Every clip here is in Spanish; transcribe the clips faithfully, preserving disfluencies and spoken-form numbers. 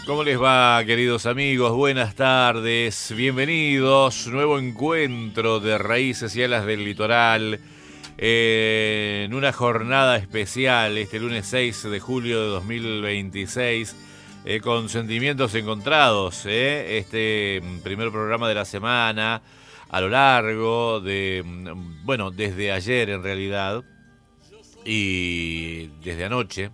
¿Cómo les va, queridos amigos? Buenas tardes, bienvenidos. Nuevo encuentro de Raíces y Alas del Litoral eh, en una jornada especial este lunes seis de julio de dos mil veintiséis eh, con sentimientos encontrados. Eh, este primer programa de la semana a lo largo de, bueno, desde ayer en realidad y desde anoche.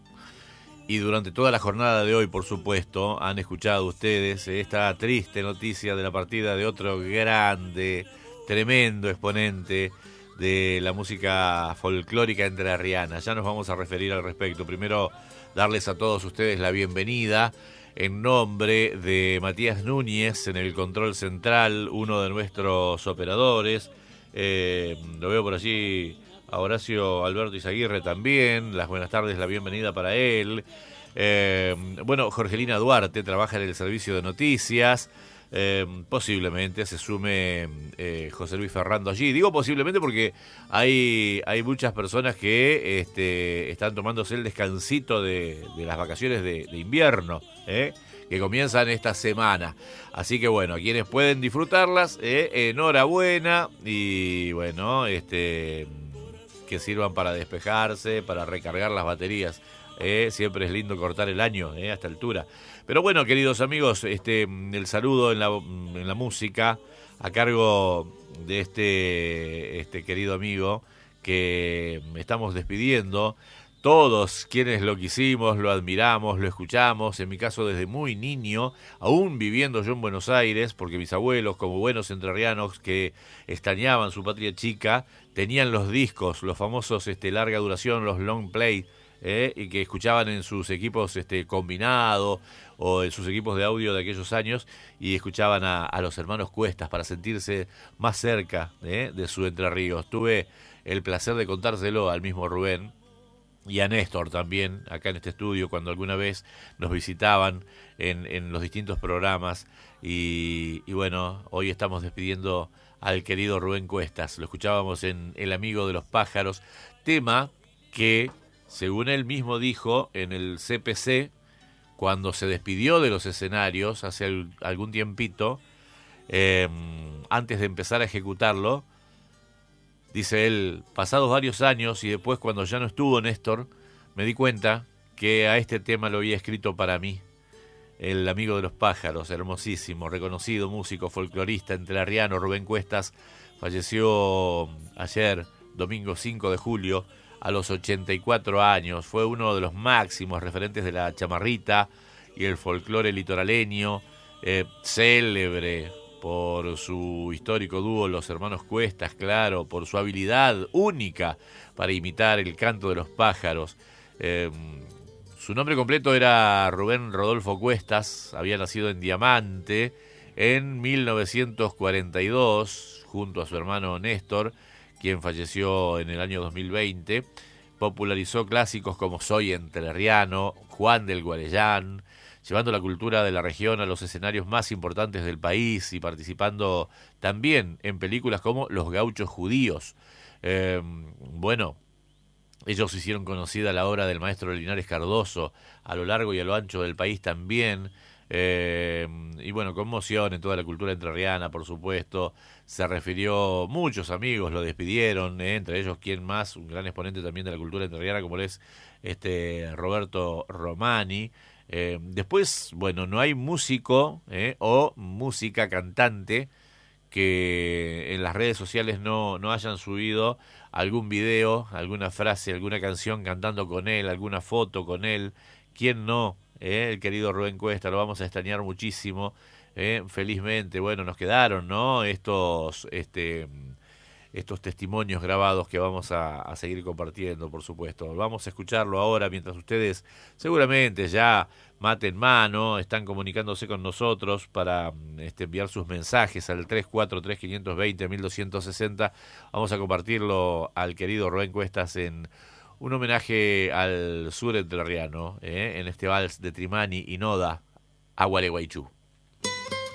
Y durante toda la jornada de hoy, por supuesto, han escuchado ustedes esta triste noticia de la partida de otro grande, tremendo exponente de la música folclórica entrerriana. Ya nos vamos a referir al respecto. Primero, darles a todos ustedes la bienvenida en nombre de Matías Núñez en el control central, uno de nuestros operadores. Eh, lo veo por allí... A Horacio Alberto Izaguirre también, las buenas tardes, la bienvenida para él. Eh, bueno, Jorgelina Duarte trabaja en el servicio de noticias, eh, posiblemente se sume eh, José Luis Ferrando allí. Digo posiblemente porque hay, hay muchas personas que este, están tomándose el descansito de, de las vacaciones de, de invierno, ¿eh? que comienzan esta semana. Así que bueno, a quienes pueden disfrutarlas, eh, enhorabuena y bueno, este... que sirvan para despejarse, para recargar las baterías. Eh, siempre es lindo cortar el año eh, a esta altura. Pero bueno, queridos amigos, este, el saludo en la, en la música a cargo de este, este querido amigo que estamos despidiendo. Todos quienes lo quisimos, lo admiramos, lo escuchamos, en mi caso desde muy niño, aún viviendo yo en Buenos Aires, porque mis abuelos, como buenos entrerrianos que extrañaban su patria chica, tenían los discos, los famosos este, larga duración, los long play, eh, y que escuchaban en sus equipos este, combinado o en sus equipos de audio de aquellos años, y escuchaban a, a los hermanos Cuestas para sentirse más cerca eh, de su Entre Ríos. Tuve el placer de contárselo al mismo Rubén, y a Néstor también, acá en este estudio, cuando alguna vez nos visitaban en, en los distintos programas. Y, y bueno, hoy estamos despidiendo al querido Rubén Cuestas. Lo escuchábamos en El Amigo de los Pájaros, tema que, según él mismo dijo en el C P C, cuando se despidió de los escenarios hace el, algún tiempito, eh, antes de empezar a ejecutarlo, dice él, pasados varios años y después cuando ya no estuvo Néstor, me di cuenta que a este tema lo había escrito para mí. El Amigo de los Pájaros, hermosísimo, reconocido músico folclorista entrerriano, Rubén Cuestas, falleció ayer, domingo cinco de julio, a los ochenta y cuatro años. Fue uno de los máximos referentes de la chamarrita y el folclore litoraleño, eh, célebre por su histórico dúo Los Hermanos Cuestas, claro, por su habilidad única para imitar el canto de los pájaros. Eh, su nombre completo era Rubén Rodolfo Cuestas, había nacido en Diamante en mil novecientos cuarenta y dos, junto a su hermano Néstor, quien falleció en el año dos mil veinte. Popularizó clásicos como Soy Entrerriano, Juan del Guarellán, llevando la cultura de la región a los escenarios más importantes del país y participando también en películas como Los Gauchos Judíos. Eh, bueno, ellos hicieron conocida la obra del maestro Linares Cardoso a lo largo y a lo ancho del país también. Eh, y bueno, conmoción en toda la cultura entrerriana, por supuesto. Se refirió, muchos amigos lo despidieron, eh, entre ellos, ¿quién más? Un gran exponente también de la cultura entrerriana como es este Roberto Romani. Eh, después, bueno, no hay músico eh, o música cantante que en las redes sociales no, no hayan subido algún video, alguna frase, alguna canción cantando con él, alguna foto con él. ¿Quién no? Eh, el querido Rubén Cuesta, lo vamos a extrañar muchísimo. Eh, felizmente, bueno, nos quedaron, ¿no? Estos, este... estos testimonios grabados que vamos a, a seguir compartiendo, por supuesto. Vamos a escucharlo ahora mientras ustedes seguramente ya mate en mano, están comunicándose con nosotros para este, enviar sus mensajes al tres cuatro tres, cinco dos cero, uno dos seis cero. Vamos a compartirlo al querido Rubén Cuestas en un homenaje al sur entrerriano, ¿eh? en este vals de Trimani y Noda, a Gualeguaychú.